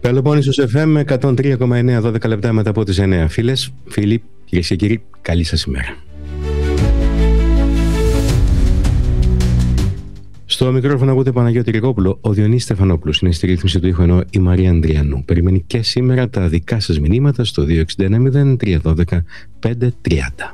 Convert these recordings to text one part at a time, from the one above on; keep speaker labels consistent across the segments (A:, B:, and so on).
A: Πελοπόννησος FM 103,9, 12 λεπτά μετά από τις 9. Φίλες, φίλοι, κυρίες και κύριοι, καλή σας ημέρα. Στο μικρόφωνο ακούτε Παναγιώτη Ρικόπουλο. Ο Διονύσης Στεφανόπουλος είναι στη ρύθμιση του ήχου, ενώ η Μαρία Ανδριανού περιμένει και σήμερα τα δικά σας μηνύματα στο 261 312 530.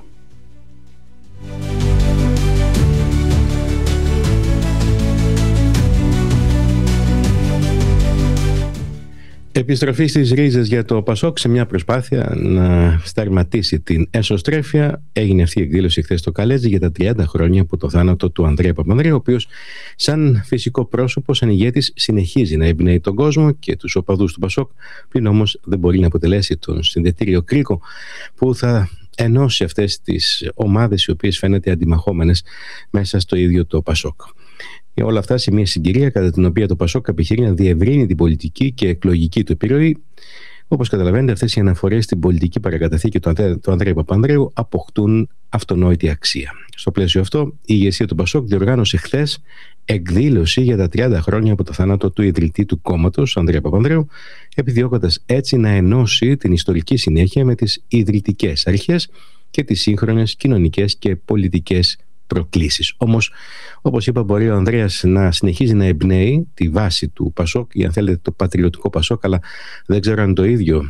A: Επιστροφή στις ρίζες για το ΠΑΣΟΚ σε μια προσπάθεια να σταρματίσει την εσωστρέφεια. Έγινε αυτή η εκδήλωση χθες στο Καλέτζι για τα 30 χρόνια από το θάνατο του Ανδρέα Παπανδρέου, ο οποίος σαν φυσικό πρόσωπο, σαν ηγέτης, συνεχίζει να εμπνέει τον κόσμο και τους οπαδούς του ΠΑΣΟΚ, πλην όμως δεν μπορεί να αποτελέσει τον συνδετήριο κρίκο που θα ενώσει αυτές τις ομάδες οι οποίες φαίνεται αντιμαχόμενες μέσα στο ίδιο το ΠΑΣΟΚ. Και όλα αυτά σε μια συγκυρία κατά την οποία το ΠΑΣΟΚ επιχειρεί να διευρύνει την πολιτική και εκλογική του επιρροή. Όπως καταλαβαίνετε, αυτές οι αναφορές στην πολιτική παρακαταθήκη του Ανδρέα Παπανδρέου αποκτούν αυτονόητη αξία. Στο πλαίσιο αυτό, η ηγεσία του ΠΑΣΟΚ διοργάνωσε χθες εκδήλωση για τα 30 χρόνια από το θάνατο του ιδρυτή του κόμματος, Ανδρέα Παπανδρέου, επιδιώκοντας έτσι να ενώσει την ιστορική συνέχεια με τις ιδρυτικές αρχές και τις σύγχρονες κοινωνικές και πολιτικές προκλήσεις. Όμως, όπως είπα, μπορεί ο Ανδρέας να συνεχίζει να εμπνέει τη βάση του ΠΑΣΟΚ ή, αν θέλετε, το πατριωτικό ΠΑΣΟΚ, αλλά δεν ξέρω αν το ίδιο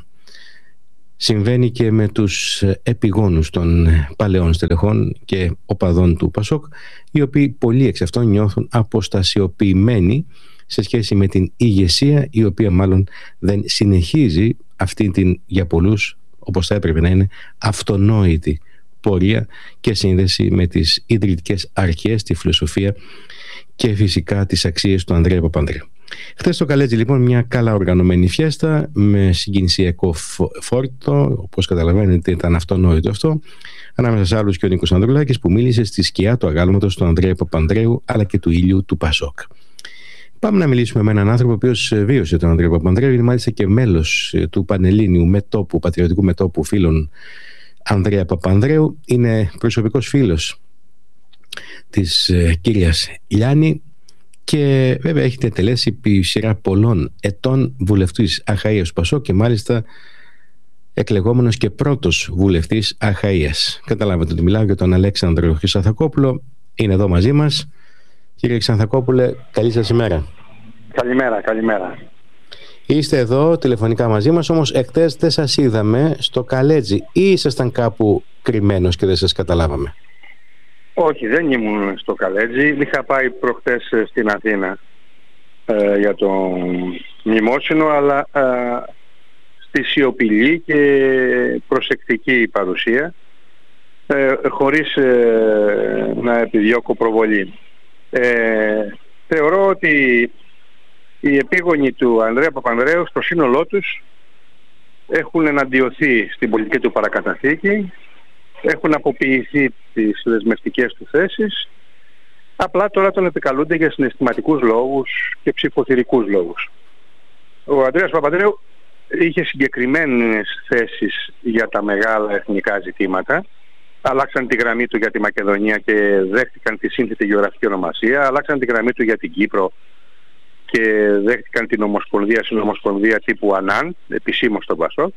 A: συμβαίνει και με τους επιγόνους των παλαιών στελεχών και οπαδών του ΠΑΣΟΚ, οι οποίοι πολλοί εξ αυτών νιώθουν αποστασιοποιημένοι σε σχέση με την ηγεσία, η οποία μάλλον δεν συνεχίζει αυτή την, για πολλούς, όπως θα έπρεπε να είναι, αυτονόητη πορεία και σύνδεση με τις ιδρυτικές αρχές, τη φιλοσοφία και φυσικά τις αξίες του Ανδρέα Παπανδρέου. Χθες στο Καλέτζι, λοιπόν, μια καλά οργανωμένη φιέστα με συγκινησιακό φόρτο. Όπως καταλαβαίνετε, ήταν αυτονόητο αυτό. Ανάμεσα σε άλλους και ο Νίκος Ανδρουλάκης, που μίλησε στη σκιά του αγάλματος του Ανδρέα Παπανδρέου αλλά και του ήλιου του ΠΑΣΟΚ. Πάμε να μιλήσουμε με έναν άνθρωπο ο οποίος βίωσε τον Ανδρέα Παπανδρέου. Είναι μάλιστα και μέλος του Πανελλήνιου μετώπου, πατριωτικού μετώπου φίλων Ανδρέα Παπανδρέου. Είναι προσωπικός φίλος της κυρίας Λιάννη και βέβαια έχει τελέσει επί σειρά πολλών ετών βουλευτής Αχαΐας του ΠΑΣΟΚ και μάλιστα εκλεγόμενος και πρώτος βουλευτής Αχαΐας. Καταλάβατε ότι μιλάω για τον Αλέξανδρο Ξανθακόπουλο. Είναι εδώ μαζί μας. Κύριε Ξανθακόπουλε, καλή σας ημέρα.
B: Καλημέρα.
A: Είστε εδώ τηλεφωνικά μαζί μας, όμως εχθές δεν σας είδαμε στο Καλέτζι, ή ήσασταν κάπου κρυμμένος και δεν σας καταλάβαμε?
B: Όχι, δεν ήμουν στο Καλέτζι. Είχα πάει προχτές στην Αθήνα για το μνημόσυνο, αλλά στη σιωπηλή και προσεκτική παρουσία, χωρίς να επιδιώκω προβολή. Θεωρώ ότι οι επίγονοι του Ανδρέα Παπανδρέου στο σύνολό τους έχουν εναντιωθεί στην πολιτική του παρακαταθήκη, έχουν αποποιηθεί τις δεσμευτικές του θέσεις, απλά τώρα τον επικαλούνται για συναισθηματικούς λόγους και ψηφοθυρικούς λόγους. Ο Ανδρέας Παπανδρέου είχε συγκεκριμένες θέσεις για τα μεγάλα εθνικά ζητήματα. Αλλάξαν τη γραμμή του για τη Μακεδονία και δέχτηκαν τη σύνθετη γεωγραφική ονομασία, αλλάξαν τη γραμμή του για την Κύπρο και δέχτηκαν την συνομοσπονδία τύπου ΑΝΑΝ, επισήμως στον ΠΑΣΟΚ.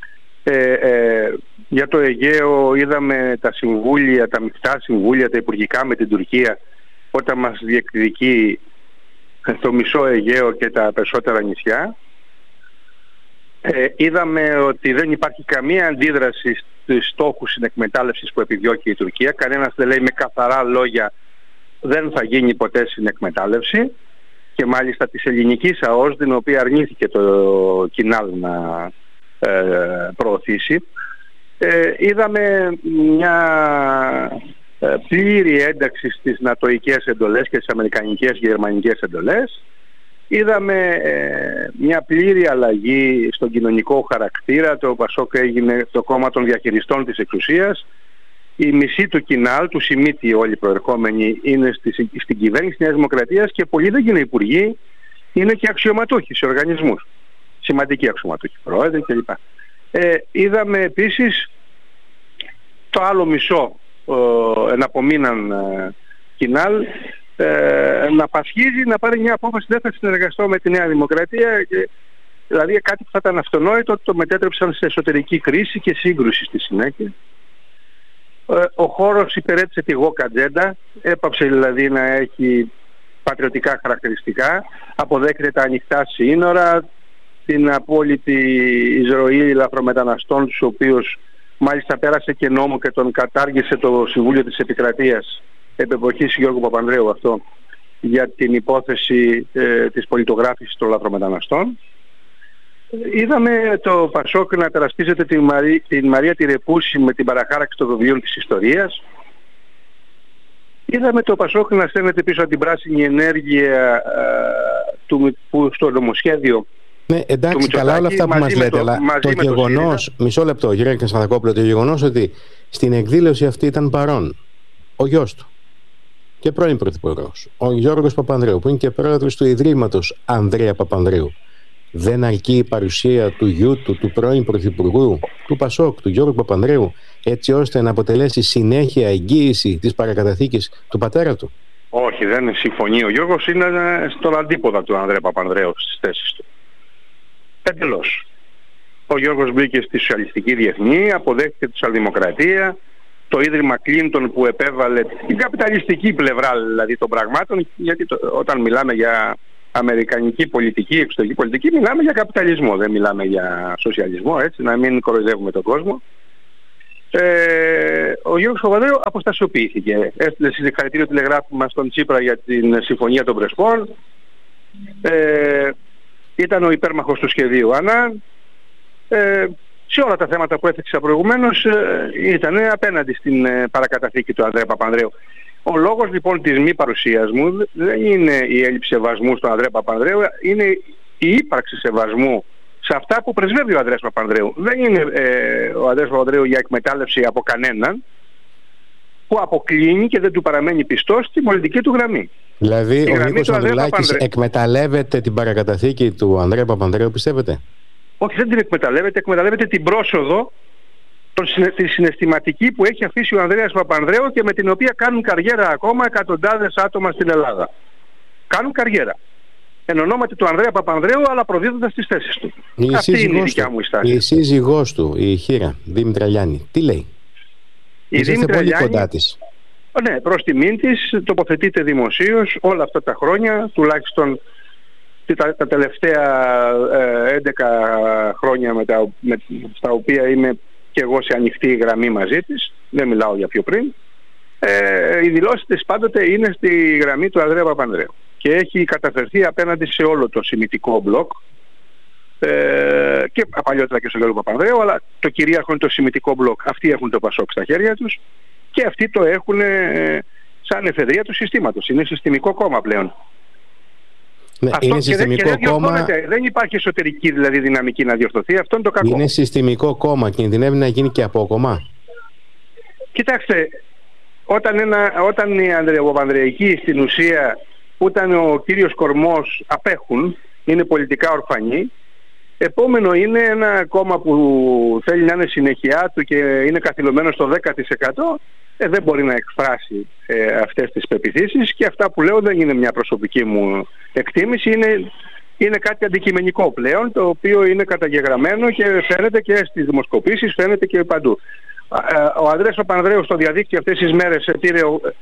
B: Για το Αιγαίο είδαμε τα συμβούλια, τα μεικτά συμβούλια, τα υπουργικά με την Τουρκία, όταν μας διεκδικεί το μισό Αιγαίο και τα περισσότερα νησιά. Είδαμε ότι δεν υπάρχει καμία αντίδραση στους στόχους συνεκμετάλλευσης που επιδιώκει η Τουρκία. Κανένας δεν λέει με καθαρά λόγια δεν θα γίνει ποτέ συνεκμετάλλευση, και μάλιστα της ελληνικής ΑΟΣ, την οποία αρνήθηκε το Κινάλ να προωθήσει. Είδαμε μια πλήρη ένταξη στις νατοικές εντολές και στις αμερικανικές και γερμανικές εντολές. Είδαμε μια πλήρη αλλαγή στον κοινωνικό χαρακτήρα. Το ΠΑΣΟΚ έγινε το κόμμα των διαχειριστών της εξουσίας. Η μισή του Κινάλ, του Σιμίτη, όλοι οι προερχόμενοι, είναι στην κυβέρνηση της Νέας Δημοκρατίας και πολλοί δεν είναι υπουργοί, είναι και αξιωματούχοι σε οργανισμούς. Σημαντικοί αξιωματούχοι, πρόεδροι κλπ. Είδαμε επίσης το άλλο μισό εναπομείναν Κινάλ να πασχίζει, να πάρει μια απόφαση, δεν θα συνεργαστώ με τη Νέα Δημοκρατία, και Δηλαδή κάτι που θα ήταν αυτονόητο το μετέτρεψαν σε εσωτερική κρίση και σύγκρουση στη συνέχεια. Ο χώρος υπερέτησε τη woke ατζέντα, έπαψε δηλαδή να έχει πατριωτικά χαρακτηριστικά, αποδέχεται τα ανοιχτά σύνορα, την απόλυτη εισρωή λαθρομεταναστών, τους οποίους μάλιστα πέρασε και νόμο και τον κατάργησε το Συμβούλιο της Επικρατείας επ' εποχής Γιώργου Παπανδρέου αυτό, για την υπόθεση της πολιτογράφησης των λαθρομεταναστών. Είδαμε το Πασόκ να τεραστίζεται την Μαρία τη Ρεπούση με την παραχάραξη των βιβλίων της ιστορίας. Είδαμε το Πασόκ να στέλνεται πίσω από την πράσινη ενέργεια που στο νομοσχέδιο.
A: Ναι, εντάξει, καλά όλα αυτά που μας λέτε, αλλά το γεγονός, μισό λεπτό κύριε Κασανδακόπουλο, το γεγονός ότι στην εκδήλωση αυτή ήταν παρόν ο γιος του και πρώην πρωθυπουργός, ο Γιώργος Παπανδρέου, που είναι και πρόεδρος του Ιδρύματος Ανδρέα Παπανδρέου, δεν αρκεί η παρουσία του γιού του, του πρώην πρωθυπουργού, του Πασόκ, του Γιώργου Παπανδρέου, έτσι ώστε να αποτελέσει συνέχεια εγγύηση της παρακαταθήκης του πατέρα του?
B: Όχι, δεν συμφωνεί. Ο Γιώργος είναι στον αντίποδα του Ανδρέα Παπανδρέου στις θέσεις του. Εντελώς. Ο Γιώργος μπήκε στη Σοσιαλιστική Διεθνή, αποδέχτηκε τη Σοσιαλδημοκρατία, το Ίδρυμα Κλίντον που επέβαλε την καπιταλιστική πλευρά δηλαδή των πραγμάτων, γιατί όταν μιλάμε για αμερικανική πολιτική, εξωτερική πολιτική, μιλάμε για καπιταλισμό, δεν μιλάμε για σοσιαλισμό, έτσι, να μην κοροϊδεύουμε τον κόσμο. Ο Γιώργος Παπανδρέου αποστασιοποιήθηκε. Έστειλε συγχαρητήριο τηλεγράφημα στον Τσίπρα για την Συμφωνία των Πρεσπών. Ήταν ο υπέρμαχος του σχεδίου Ανάν. Σε όλα τα θέματα που έθιξα προηγουμένως ήταν απέναντι στην παρακαταθήκη του Ανδρέα Παπανδρέου. Ο λόγος λοιπόν της μη παρουσίας μου δεν είναι η έλλειψη σεβασμού στον Ανδρέα Παπανδρέου, είναι η ύπαρξη σεβασμού σε αυτά που πρεσβεύει ο Ανδρέας Παπανδρέου. Δεν είναι ο Ανδρέας Παπανδρέου για εκμετάλλευση από κανέναν που αποκλίνει και δεν του παραμένει πιστός στην πολιτική του γραμμή.
A: Δηλαδή ο Νίκος Ανδρουλάκης εκμεταλλεύεται την παρακαταθήκη του Ανδρέα Παπανδρέου, πιστεύετε?
B: Όχι, δεν την εκμεταλλεύεται, εκμεταλλεύεται την πρόσοδο, τη συναισθηματική που έχει αφήσει ο Ανδρέας Παπανδρέου και με την οποία κάνουν καριέρα ακόμα εκατοντάδες άτομα στην Ελλάδα. Κάνουν καριέρα. Εν ονόματι του Ανδρέα Παπανδρέου, αλλά προδίδοντας τις θέσεις του. Αυτή είναι η δικιά μου η στάση.
A: Η σύζυγός του, η Χήρα, Δήμητρα Λιάννη, τι λέει? Είστε πολύ κοντά της.
B: Ναι, προς τιμήν της τοποθετείται δημοσίως όλα αυτά τα χρόνια, τουλάχιστον τα τελευταία 11 χρόνια στα οποία είμαι και εγώ σε ανοιχτή γραμμή μαζί της, δεν μιλάω για πιο πριν. Οι δηλώσεις της πάντοτε είναι στη γραμμή του Ανδρέα Παπανδρέου και έχει καταφερθεί απέναντι σε όλο το σημιτικό μπλοκ και παλιότερα και στον Γιώργο Παπανδρέου, αλλά το κυρίαρχο είναι το σημιτικό μπλοκ. Αυτοί έχουν το Πασόκ στα χέρια τους και αυτοί το έχουν σαν εφεδρεία του συστήματος. Είναι συστημικό κόμμα πλέον.
A: Ναι, αυτό είναι συστημικό κόμμα.
B: Δεν υπάρχει εσωτερική δηλαδή δυναμική να διορθωθεί. Αυτό είναι το κακό.
A: Είναι συστημικό κόμμα, κινδυνεύει να γίνει και απόκομμα.
B: Κοιτάξτε, όταν οι Ανδρεοπαπανδρεϊκοί στην ουσία που ήταν ο κύριος κορμός απέχουν, είναι πολιτικά ορφανοί, επόμενο είναι ένα κόμμα που θέλει να είναι συνεχειά του και είναι καθυλωμένο στο 10%, δεν μπορεί να εκφράσει αυτές τις πεποιθήσεις και αυτά που λέω δεν είναι μια προσωπική μου εκτίμηση, είναι κάτι αντικειμενικό πλέον, το οποίο είναι καταγεγραμμένο και φαίνεται και στις δημοσκοπήσεις, φαίνεται και παντού. Ο Ανδρέας Παπανδρέου στο διαδίκτυο αυτές τις μέρες πήρε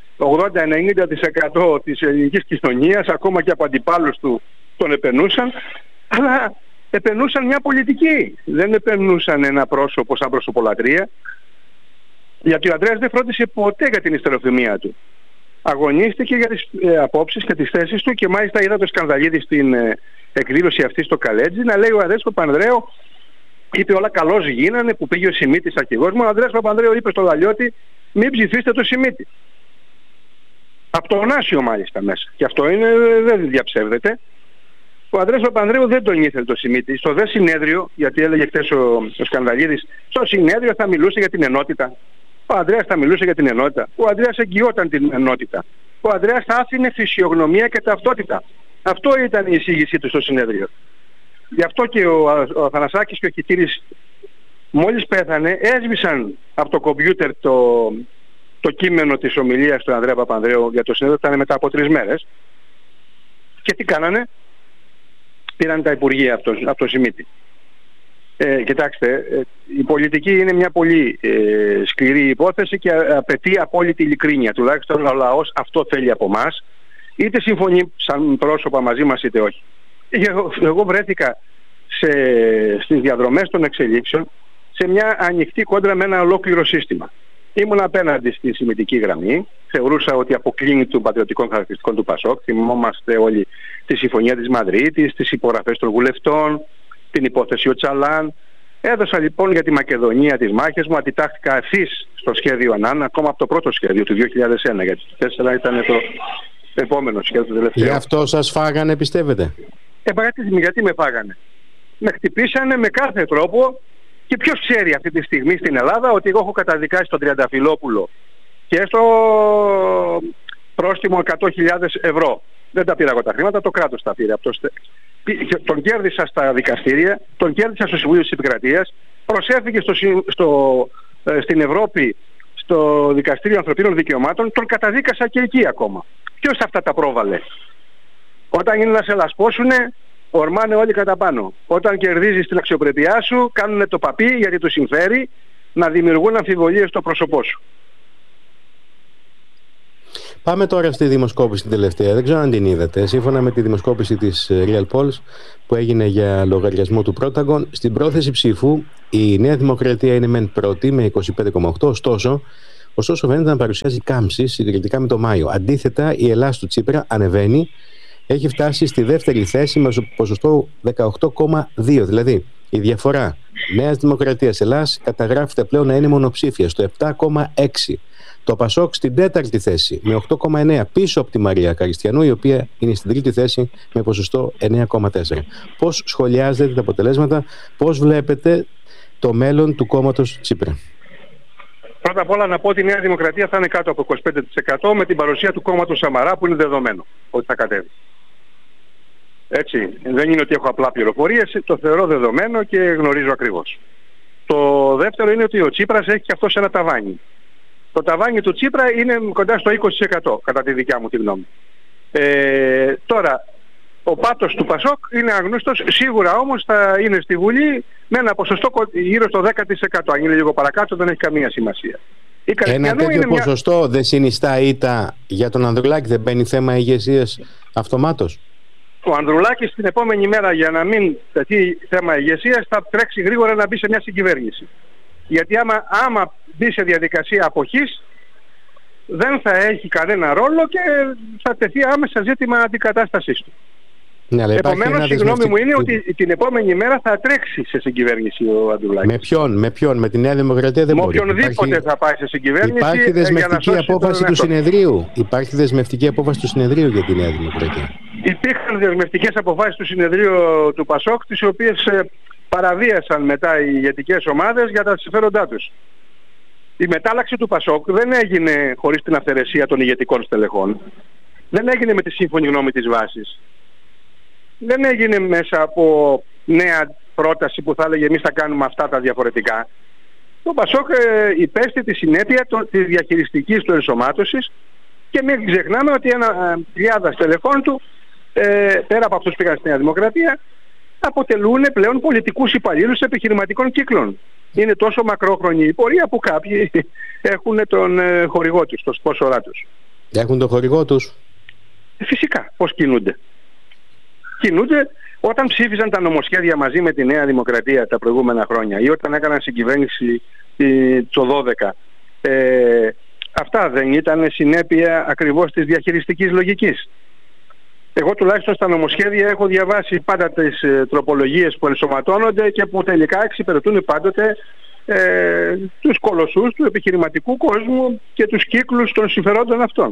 B: 80-90% της ελληνικής κοινωνίας, ακόμα και από αντιπάλους του τον επενούσαν, αλλά επενούσαν μια πολιτική, δεν επενούσαν ένα πρόσωπο σαν προσωπολατρία. Γιατί ο Ανδρέας δεν φρόντισε ποτέ για την ιστεροφημία του. Αγωνίστηκε για τις απόψεις και τις θέσεις του και μάλιστα είδα το Σκανδαλίδη στην εκδήλωση αυτή στο Καλέτζι να λέει ο Ανδρέας Παπανδρέου είπε όλα καλώς γίνανε που πήγε ο Σιμίτης αρχηγός μου. Ο Ανδρέας Παπανδρέου είπε στο Λαλιώτη μην ψηφίστε το Σιμίτη. Από το Ωνάσιο μάλιστα μέσα. Και αυτό δεν διαψεύδεται. Ο Ανδρέας Παπανδρέου δεν τον ήθελε το Σιμίτη. Στο δε συνέδριο, γιατί έλεγε χθες ο Σκανδαλίδης, στο συνέδριο θα μιλούσε για την ενότητα. Ο Ανδρέας θα μιλούσε για την ενότητα. Ο Ανδρέας εγγυόταν την ενότητα. Ο Ανδρέας θα άφηνε φυσιογνωμία και ταυτότητα. Αυτό ήταν η εισήγησή του στο συνέδριο. Γι' αυτό και ο Αθανασάκης και ο Κιτήρης μόλις πέθανε έσβησαν από το κομπιούτερ το κείμενο της ομιλίας του Ανδρέα Παπανδρέου για το συνέδριο, ήταν μετά από 3 μέρες. Και τι κάνανε? πήραν τα υπουργεία από το Σιμίτη. Κοιτάξτε, η πολιτική είναι μια πολύ σκληρή υπόθεση και απαιτεί απόλυτη ειλικρίνεια. Τουλάχιστον ο λαός αυτό θέλει από εμάς, είτε συμφωνεί σαν πρόσωπα μαζί μας είτε όχι. Εγώ βρέθηκα στις διαδρομές των εξελίξεων σε μια ανοιχτή κόντρα με ένα ολόκληρο σύστημα. Ήμουν απέναντι στη συμμετική γραμμή. Θεωρούσα ότι αποκλίνει των πατριωτικών χαρακτηριστικών του ΠΑΣΟΚ. Θυμόμαστε όλοι τη συμφωνία της Μαδρίτης, τις υπογραφές των βουλευτών, την υπόθεση Οτσαλάν. Έδωσα λοιπόν για τη Μακεδονία τις μάχες μου. Αντιτάχθηκα ευθύς στο σχέδιο Ανάν, ακόμα από το πρώτο σχέδιο του 2001, γιατί το 2004 ήταν το επόμενο σχέδιο, το τελευταίο.
A: Γι' αυτό σας φάγανε, πιστεύετε?
B: Γιατί με φάγανε? Με χτυπήσανε με κάθε τρόπο. Και ποιος ξέρει αυτή τη στιγμή στην Ελλάδα ότι εγώ έχω καταδικάσει τον Τριανταφυλόπουλο και στο πρόστιμο 100.000 ευρώ. Δεν τα πήρα εγώ τα χρήματα, το κράτος τα πήρε. Τον κέρδισα στα δικαστήρια, τον κέρδισα στο Συμβούλιο της Επικρατείας, προσέφηκε στην Ευρώπη στο Δικαστήριο Ανθρωπίνων Δικαιωμάτων, τον καταδίκασα και εκεί ακόμα. Ποιος αυτά τα πρόβαλε? Όταν είναι να σε λασπώσουνε, ορμάνε όλοι κατά πάνω. Όταν κερδίζεις την αξιοπρέπειά σου, κάνουν το παπί γιατί τους συμφέρει να δημιουργούν αμφιβολίες στο πρόσωπό σου.
A: Πάμε τώρα στη δημοσκόπηση την τελευταία. Δεν ξέρω αν την είδατε. Σύμφωνα με τη δημοσκόπηση της Real Polls που έγινε για λογαριασμό του Protagon, στην πρόθεση ψήφου η Νέα Δημοκρατία είναι μεν πρώτη με 25,8%. Ωστόσο φαίνεται να παρουσιάζει κάμψη συγκριτικά με το Μάιο. Αντίθετα, η Ελλάς του Τσίπρα ανεβαίνει. Έχει φτάσει στη δεύτερη θέση με ποσοστό 18,2%. Δηλαδή, η διαφορά Νέας Δημοκρατίας Ελλάς καταγράφεται πλέον να είναι μονοψήφια στο 7,6%. Το ΠΑΣΟΚ στην τέταρτη θέση με 8,9%, πίσω από τη Μαρία Καριστιανού, η οποία είναι στην τρίτη θέση με ποσοστό 9,4%. Πώς σχολιάζετε τα αποτελέσματα, πώς βλέπετε το μέλλον του κόμματος Τσίπρα?
B: Πρώτα απ' όλα να πω ότι η Νέα Δημοκρατία θα είναι κάτω από 25% με την παρουσία του κόμματος Σαμαρά, που είναι δεδομένο ότι θα κατέβει. Έτσι, δεν είναι ότι έχω απλά πληροφορίες, το θεωρώ δεδομένο και γνωρίζω ακριβώς. Το δεύτερο είναι ότι ο Τσίπρας έχει και αυτός ένα ταβάνι. Το ταβάνι του Τσίπρα είναι κοντά στο 20% κατά τη δικιά μου τη γνώμη. Τώρα, ο πάτος του ΠΑΣΟΚ είναι αγνώστος, σίγουρα όμως θα είναι στη Βουλή με ένα ποσοστό γύρω στο 10%. Αν είναι λίγο παρακάτω δεν έχει καμία σημασία.
A: Ένα τέτοιο ποσοστό δεν συνιστά ήττα για τον Ανδρουλάκη? Δεν μπαίνει θέμα ηγεσίας αυτομάτως?
B: Ο Ανδρουλάκης την επόμενη μέρα, για να μην τεθεί θέμα ηγεσίας, θα τρέξει γρήγορα να μπει σε μια συγκυβέρνηση. Γιατί άμα μπει σε διαδικασία αποχής, δεν θα έχει κανένα ρόλο και θα τεθεί άμεσα ζήτημα αντικατάστασής του.
A: Ναι,
B: επομένως η γνώμη μου είναι ότι την επόμενη μέρα θα τρέξει σε συγκυβέρνηση ο Ανδρουλάκης.
A: Με ποιον, με τη Νέα Δημοκρατία δεν μπορεί?
B: Με οποιονδήποτε θα πάει σε συγκυβέρνηση.
A: Υπάρχει δεσμευτική απόφαση του συνεδρίου? Υπάρχει δεσμευτική απόφαση του συνεδρίου για τη Νέα Δημοκρατία?
B: Υπήρχαν δεσμευτικές αποφάσεις του συνεδρίου του ΠΑΣΟΚ, τις οποίες παραβίασαν μετά οι ηγετικές ομάδες για τα συμφέροντά τους. Η μετάλλαξη του ΠΑΣΟΚ δεν έγινε χωρίς την αυθαιρεσία των ηγετικών στελεχών. Δεν έγινε με τη σύμφωνη γνώμη της βάσης. Δεν έγινε μέσα από νέα πρόταση που θα έλεγε εμείς θα κάνουμε αυτά τα διαφορετικά. Το ΠΑΣΟΚ υπέστη τη συνέπεια της διαχειριστικής του ενσωμάτωσης και μην ξεχνάμε ότι ένα τριάδα στελεχών του, πέρα από αυτούς που πήγαν στη Νέα Δημοκρατία, αποτελούν πλέον πολιτικούς υπαλλήλους επιχειρηματικών κύκλων. Είναι τόσο μακρόχρονη η πορεία που κάποιοι έχουν τον χορηγό τους, το σπόσορά τους.
A: Έχουν τον χορηγό τους?
B: Φυσικά. Πώς κινούνται? Κινούνται όταν ψήφισαν τα νομοσχέδια μαζί με τη Νέα Δημοκρατία τα προηγούμενα χρόνια ή όταν έκαναν συγκυβέρνηση το 2012. Αυτά δεν ήταν συνέπεια ακριβώς της διαχειριστικής λογικής? Εγώ τουλάχιστον στα νομοσχέδια έχω διαβάσει πάντα τις τροπολογίες που ενσωματώνονται και που τελικά εξυπηρετούν πάντοτε τους κολοσσούς του επιχειρηματικού κόσμου και τους κύκλους των συμφερόντων αυτών.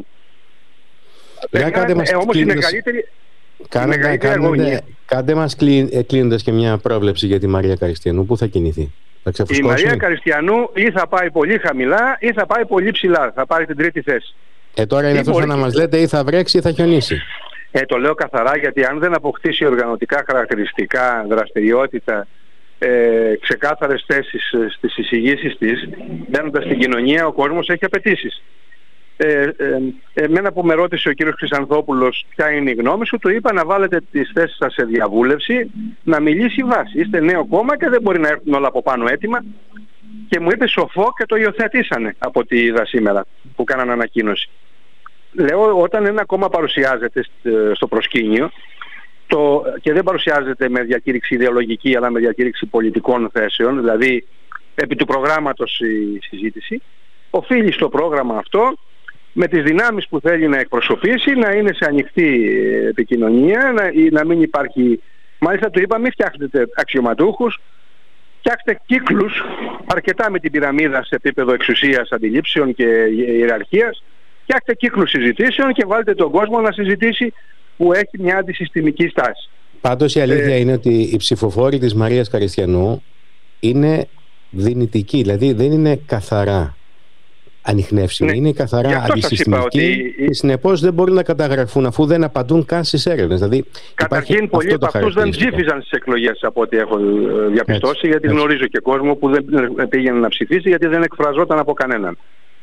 B: Όμως η μεγαλύτερη...
A: Κάντε μας κλείνοντας και μια πρόβλεψη για τη Μαρία Καριστιανού. Πού θα κινηθεί?
B: Η Μαρία Καριστιανού ή θα πάει πολύ χαμηλά ή θα πάει πολύ ψηλά. Θα πάρει την τρίτη θέση.
A: Τώρα είναι αυτό να μας λέτε ή θα βρέξει ή θα χιονίσει.
B: Το λέω καθαρά, γιατί αν δεν αποκτήσει οργανωτικά χαρακτηριστικά, δραστηριότητα, ξεκάθαρες θέσεις στις εισηγήσεις της, μπαίνοντας στην κοινωνία, ο κόσμος έχει απαιτήσεις. Εμένα που με ρώτησε ο κύριος Χρυσανθόπουλος ποια είναι η γνώμη σου, του είπα να βάλετε τις θέσεις σας σε διαβούλευση, να μιλήσει η βάση. Είστε νέο κόμμα και δεν μπορεί να έρθουν όλα από πάνω έτοιμα. Και μου είπε σοφό και το υιοθετήσανε από ό,τι είδα σήμερα που κάνανε ανακοίνωση. Λέω, όταν ένα κόμμα παρουσιάζεται στο προσκήνιο και δεν παρουσιάζεται με διακήρυξη ιδεολογική αλλά με διακήρυξη πολιτικών θέσεων, δηλαδή επί του προγράμματος η συζήτηση, οφείλει στο πρόγραμμα αυτό με τις δυνάμεις που θέλει να εκπροσωπήσει να είναι σε ανοιχτή επικοινωνία, να μην υπάρχει, μάλιστα του είπα, μην φτιάχνετε αξιωματούχους, φτιάξτε κύκλους αρκετά με την πυραμίδα σε επίπεδο εξουσίας, αντιλήψεων και ιεραρχίας, φτιάξτε κύκλους συζητήσεων και βάλτε τον κόσμο να συζητήσει που έχει μια αντισυστημική στάση.
A: Πάντως η αλήθεια είναι ότι οι ψηφοφόροι της Μαρίας Καριστιανού είναι δυνητικοί, δηλαδή δεν είναι καθαρά ανιχνεύσιμοι, είναι καθαρά αντισυστημικοί και συνεπώς δεν μπορούν να καταγραφούν αφού δεν απαντούν καν στις έρευνες. Δηλαδή,
B: καταρχήν πολλοί από αυτούς δεν ψήφιζαν στις εκλογές από ό,τι έχω διαπιστώσει, γιατί γνωρίζω και κόσμο που δεν πήγαινε να ψηφίσει γιατί δεν εκφραζόταν από κανέναν.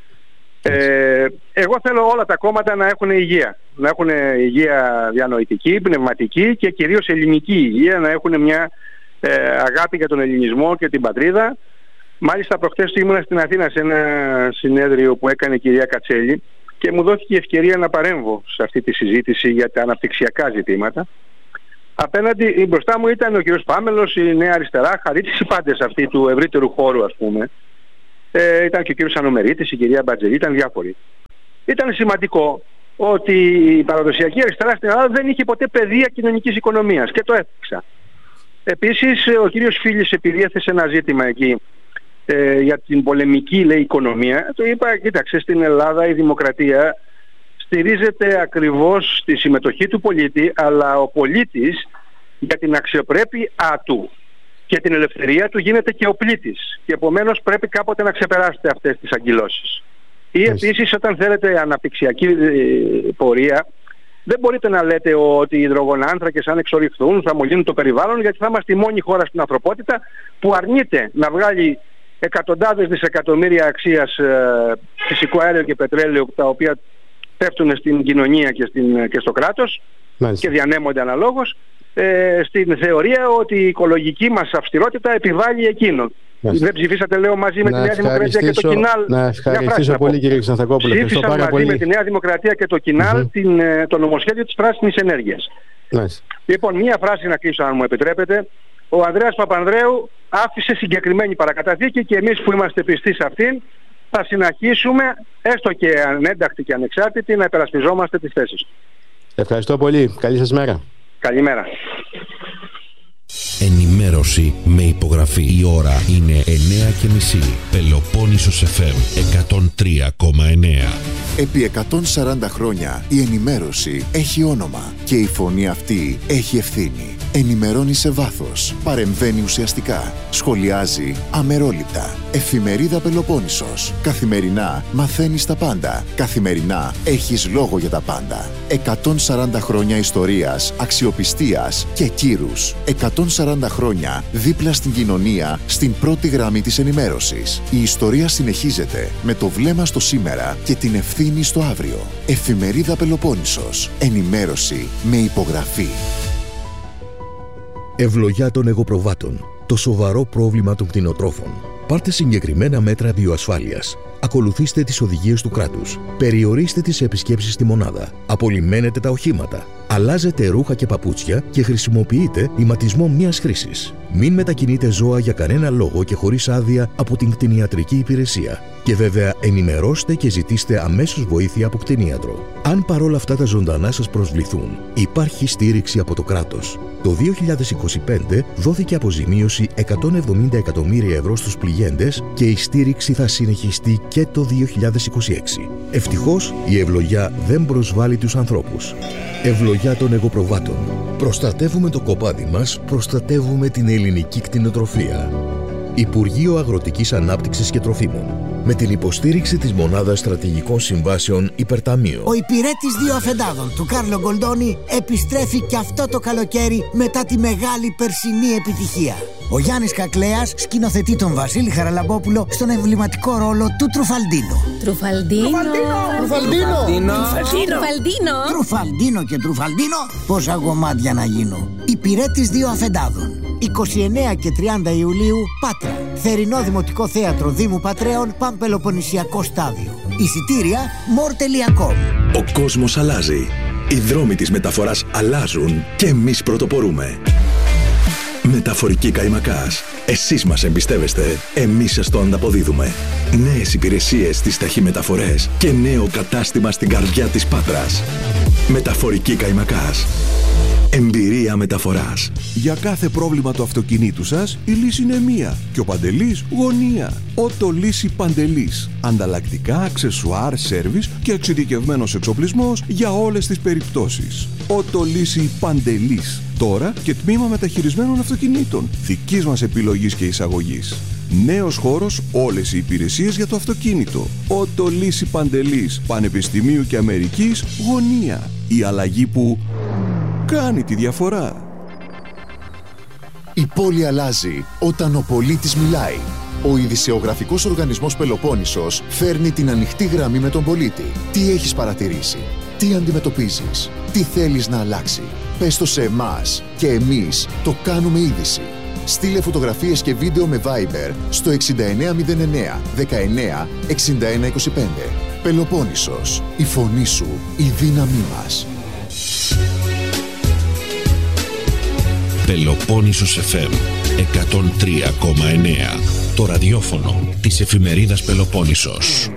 B: Εγώ θέλω όλα τα κόμματα να έχουν υγεία. Να έχουν υγεία διανοητική, πνευματική και κυρίως ελληνική υγεία, να έχουν μια αγάπη για τον ελληνισμό και την πατρίδα. Μάλιστα προχτές ήμουνα στην Αθήνα σε ένα συνέδριο που έκανε η κυρία Κατσέλη και μου δόθηκε η ευκαιρία να παρέμβω σε αυτή τη συζήτηση για τα αναπτυξιακά ζητήματα. Απέναντι, μπροστά μου ήταν ο κύριος Πάμελος, η Νέα Αριστερά, Χαρίτης, οι πάντες αυτοί του ευρύτερου χώρου ας πούμε. Ήταν και ο κύριος Ανομερίτης, η κυρία Μπατζελή, ήταν διάφοροι. Ήταν σημαντικό ότι η παραδοσιακή αριστερά στην Ελλάδα δεν είχε ποτέ παιδεία κοινωνικής οικονομίας και το έθιξα. Επίσης ο κύριος Φίλης, επειδή έθεσε ένα ζήτημα εκεί για την πολεμική λέει οικονομία, το είπα, κοίταξε, στην Ελλάδα η δημοκρατία στηρίζεται ακριβώς στη συμμετοχή του πολίτη, αλλά ο πολίτης για την αξιοπρέπειά του και την ελευθερία του γίνεται και ο πλήτης και επομένως πρέπει κάποτε να ξεπεράσετε αυτές τις αγκυλώσεις. Ή επίσης όταν θέλετε αναπτυξιακή πορεία, δεν μπορείτε να λέτε ότι οι υδρογονάνθρακες αν εξορυχθούν θα μολύνουν το περιβάλλον, γιατί θα είμαστε η μόνη χώρα στην ανθρωπότητα που αρνείται να βγάλει εκατοντάδες δισεκατομμύρια αξίας φυσικό αέριο και πετρέλαιο, τα οποία πέφτουν στην κοινωνία και στο κράτος και διανέμονται αναλόγως, στην θεωρία ότι η οικολογική μας αυστηρότητα επιβάλλει εκείνο. Δεν ψηφίσατε, λέω, μαζί με τη Νέα Δημοκρατία και το Κινάλ.
A: Να ευχαριστήσω πολύ, κύριε Ξανθακόπουλο.
B: Ψήφισαν μαζί με τη Νέα Δημοκρατία και το Κινάλ το νομοσχέδιο της πράσινης ενέργειας. Λοιπόν, μία φράση να κλείσω, αν μου επιτρέπετε. Ο Ανδρέας Παπανδρέου άφησε συγκεκριμένη παρακαταθήκη και εμείς που είμαστε πιστοί σε αυτήν θα συνεχίσουμε, έστω και ανέντακτοι και ανεξάρτητοι, να υπερασπιζόμαστε τις θέσεις του.
A: Ευχαριστώ πολύ. Καλή σας μέρα.
B: Καλημέρα.
C: Ενημέρωση με υπογραφή. Η ώρα είναι 9:30. Πελοπόννησος FM 103,9.
D: Επί 140 χρόνια η ενημέρωση έχει όνομα και η φωνή αυτή έχει ευθύνη. Ενημερώνει σε βάθος, παρεμβαίνει ουσιαστικά, σχολιάζει αμερόληπτα. Εφημερίδα Πελοπόννησος. Καθημερινά μαθαίνεις τα πάντα. Καθημερινά έχεις λόγο για τα πάντα. 140 χρόνια ιστορίας, αξιοπιστίας και κύρους. 140 χρόνια δίπλα στην κοινωνία, στην πρώτη γραμμή της ενημέρωσης. Η ιστορία συνεχίζεται με το βλέμμα στο σήμερα και την ευθύνη στο αύριο. Εφημερίδα Πελοπόννησος. Ενημέρωση με υπογραφή.
E: Ευλογιά των εγωπροβάτων. Το σοβαρό πρόβλημα των κτηνοτρόφων. Πάρτε συγκεκριμένα μέτρα βιοασφάλειας. Ακολουθήστε τις οδηγίες του κράτους. Περιορίστε τις επισκέψεις στη μονάδα. Απολυμμένετε τα οχήματα. Αλλάζετε ρούχα και παπούτσια και χρησιμοποιείτε ηματισμό μιας χρήσης. Μην μετακινείτε ζώα για κανένα λόγο και χωρίς άδεια από την κτηνιατρική υπηρεσία. Και βέβαια ενημερώστε και ζητήστε αμέσως βοήθεια από κτηνίατρο. Αν παρόλα αυτά τα ζωντανά σας προσβληθούν, υπάρχει στήριξη από το κράτος. Το 2025 δόθηκε αποζημίωση 170 εκατομμύρια ευρώ στους πληγέντες και η στήριξη θα συνεχιστεί και το 2026. Ευτυχώς η ευλογιά δεν προσβάλλει τους ανθρώπους. Ευλογιά των εγωπροβάτων. Προστατεύουμε το κοπάδι μας, προστατεύουμε την ελληνική κτηνοτροφία. Υπουργείο Αγροτικής Ανάπτυξης και Τροφίμων. Με την υποστήριξη της Μονάδας Στρατηγικών Συμβάσεων Υπερταμείο.
F: Ο υπηρέτης δύο αφεντάδων του Κάρλο Γκολντόνι επιστρέφει και αυτό το καλοκαίρι μετά τη μεγάλη περσινή επιτυχία. Ο Γιάννης Κακλέας σκηνοθετεί τον Βασίλη Χαραλαμπόπουλο στον εμβληματικό ρόλο του Τρουφαλντίνο. Τρουφαλντίνο και Τρουφαλντίνο, πόσα κομμάτια να γίνω. Υπηρέτης δύο αφεντάδων. 29 και 30 Ιουλίου, Πάτρα. Θερινό Δημοτικό Θέατρο Δήμου Πατρέων, Παμπελοποννησιακό Στάδιο. Εισιτήρια more.com.
G: Ο κόσμος αλλάζει. Οι δρόμοι της μεταφοράς αλλάζουν και εμείς πρωτοπορούμε. Μεταφορική Καϊμακάς. Εσείς μας εμπιστεύεστε, εμείς σας το ανταποδίδουμε. Νέες υπηρεσίες στις ταχυμεταφορές και νέο κατάστημα στην καρδιά της Πάτρας. Μεταφορική Καϊμακάς. Εμπειρία μεταφοράς.
H: Για κάθε πρόβλημα του αυτοκινήτου σας, η λύση είναι μία και ο Παντελής γωνία. Ότο Λύση Παντελής. Ανταλλακτικά, αξεσουάρ, σέρβις και εξειδικευμένος εξοπλισμός για όλες τις περιπτώσεις. Ότο Λύση Παντελής. Τώρα και τμήμα μεταχειρισμένων αυτοκινήτων. Δικής μας επιλογής και εισαγωγής. Νέος χώρος, όλες οι υπηρεσίες για το αυτοκίνητο. Ότο Λύση Παντελής. Πανεπιστημίου και Αμερικής γωνία. Η αλλαγή που κάνει τη διαφορά.
D: Η πόλη αλλάζει όταν ο πολίτης μιλάει. Ο ειδησεογραφικός οργανισμός Πελοπόννησος φέρνει την ανοιχτή γραμμή με τον πολίτη. Τι έχεις παρατηρήσει, τι αντιμετωπίζεις, τι θέλεις να αλλάξει. Πες το σε εμάς και εμείς το κάνουμε είδηση. Στείλε φωτογραφίες και βίντεο με Viber στο 6909 19 61 25. Πελοπόννησος, η φωνή σου, η δύναμή μας.
C: Πελοπόννησος FM 103,9. Το ραδιόφωνο της εφημερίδας Πελοπόννησος.